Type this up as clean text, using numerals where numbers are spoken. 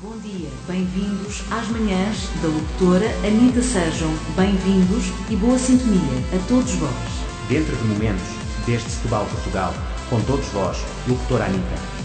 Bom dia, bem-vindos às manhãs da locutora Anitta. Sejam bem-vindos e boa sintonia a todos vós. Dentro de momentos, desde Setúbal, Portugal, com todos vós, locutora Anitta.